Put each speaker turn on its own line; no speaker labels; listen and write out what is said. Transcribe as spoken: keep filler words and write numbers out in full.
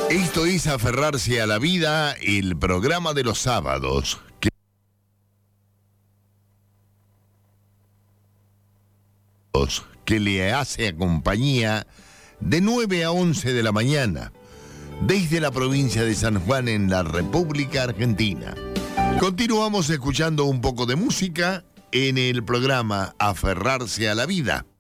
Esto es Aferrarse a la Vida, el programa de los sábados que, que le hace compañía de nueve a once de la mañana desde la provincia de San Juan en la República Argentina. Continuamos escuchando un poco de música en el programa Aferrarse a la Vida.